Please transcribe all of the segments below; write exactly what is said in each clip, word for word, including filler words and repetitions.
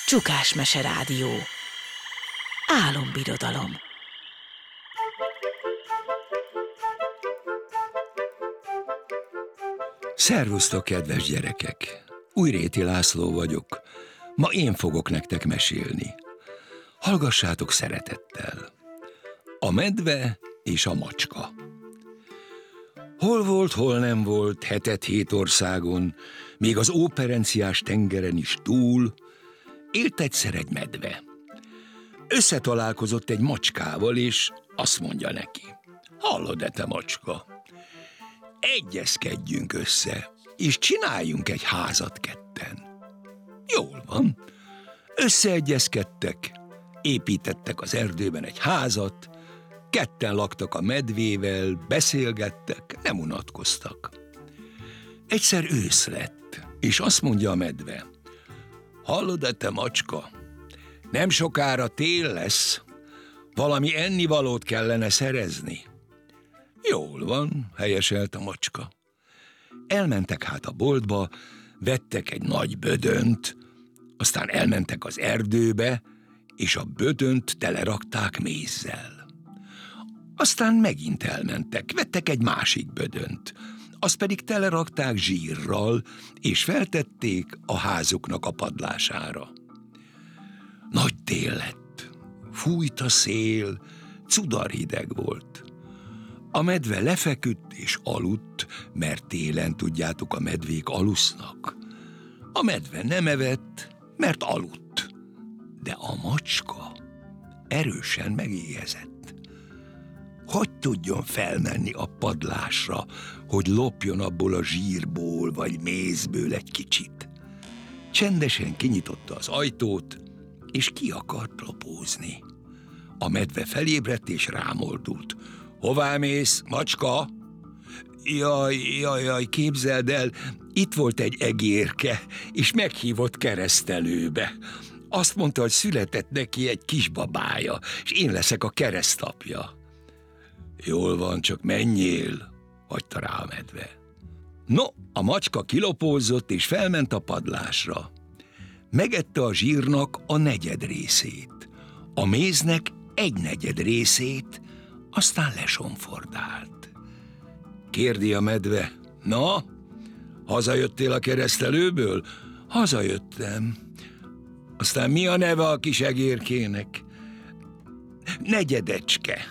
Csukásmese Rádió. Álombirodalom. Szervusztok, kedves gyerekek! Újréti László vagyok. Ma én fogok nektek mesélni. Hallgassátok szeretettel. A medve és a macska. Hol volt, hol nem volt, hetet hét országon, még az óperenciás tengeren is túl, élt egyszer egy medve. Összetalálkozott egy macskával, és azt mondja neki: hallod-e, te macska? Egyezkedjünk össze, és csináljunk egy házat ketten. Jól van. Összeegyezkedtek, építettek az erdőben egy házat, ketten laktak a medvével, beszélgettek, nem unatkoztak. Egyszer ősz lett, és azt mondja a medve: hallod-e, te macska? Nem sokára tél lesz, valami ennivalót kellene szerezni. Jól van, helyeselt a macska. Elmentek hát a boltba, vettek egy nagy bödönt, aztán elmentek az erdőbe, és a bödönt telerakták mézzel. Aztán megint elmentek, vettek egy másik bödönt, azt pedig telerakták zsírral, és feltették a házuknak a padlására. Nagy tél lett, fújt a szél, cudarhideg volt. A medve lefeküdt és aludt, mert télen, tudjátok, a medvék alusznak. A medve nem evett, mert aludt, de a macska erősen megéhezett. Hogy tudjon felmenni a padlásra, hogy lopjon abból a zsírból vagy mézből egy kicsit? Csendesen kinyitotta az ajtót, és ki akart lopózni. A medve felébredt és rámoldult. Hová mész, macska? Jaj, jaj, jaj, képzeld el, itt volt egy egérke, és meghívott keresztelőbe. Azt mondta, hogy született neki egy kisbabája, és én leszek a keresztapja. Jól van, csak menjél, hagyta rá a medve. No, a macska kilopózott, és felment a padlásra. Megette a zsírnak a negyed részét, a méznek egy negyed részét, aztán lesomfordált. Kérdi a medve: na, hazajöttél a keresztelőből? Hazajöttem. Aztán mi a neve a kis egérkének? Negyedecske.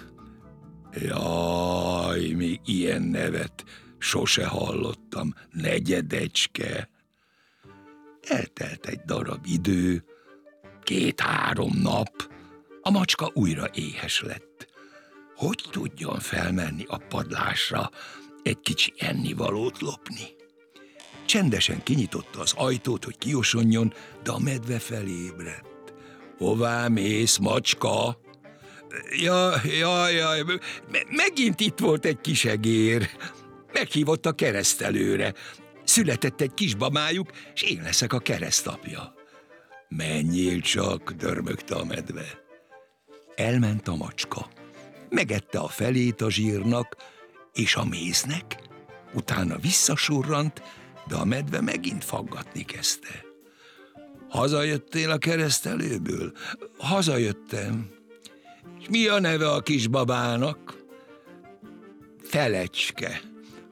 Jaj, még ilyen nevet sose hallottam. Negyedecske. Eltelt egy darab idő, két-három nap, a macska újra éhes lett. Hogy tudjon felmenni a padlásra egy kicsi ennivalót lopni? Csendesen kinyitotta az ajtót, hogy kiosonjon, de a medve felébredt. Hová mész, macska? Jaj, jaj, jaj, megint itt volt egy kis egér. Meghívott a keresztelőre. Született egy kisbabájuk, és én leszek a keresztapja. Menjél csak, dörmögte a medve. Elment a macska. Megette a felét a zsírnak és a méznek, utána visszasurrant, de a medve megint faggatni kezdte. Hazajöttél a keresztelőből? Hazajöttem. És mi a neve a kisbabának? Felecske.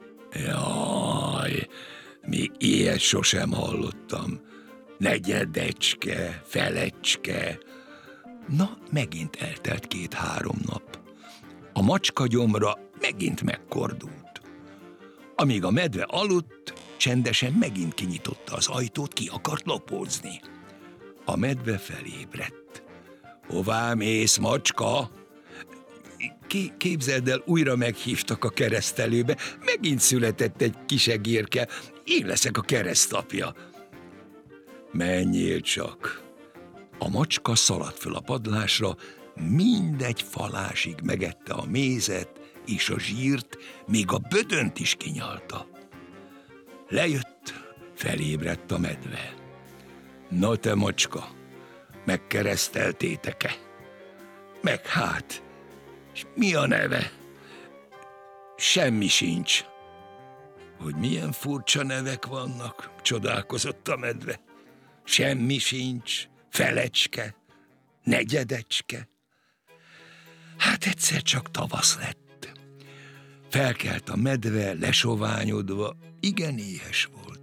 Jaj, még ilyet sosem hallottam. Negyedecske, felecske. Na, megint eltelt két-három nap. A macska gyomra megint megkordult. Amíg a medve aludt, csendesen megint kinyitotta az ajtót, ki akart lopózni. A medve felébredt. Hová mész, macska? Ké- képzeld el, újra meghívtak a keresztelőbe, megint született egy kis egérke, én leszek a keresztapja. Menjél csak. A macska szaladt föl a padlásra, mindegy falásig megette a mézet és a zsírt, még a bödönt is kinyalta. Lejött, felébredt a medve. Na te macska, megkereszteltétek-e? Meg hát, és mi a neve? Semmi sincs. Hogy milyen furcsa nevek vannak, csodálkozott a medve. Semmi sincs, felecske, negyedecske. Hát egyszer csak tavasz lett. Felkelt a medve, lesoványodva, igen éhes volt.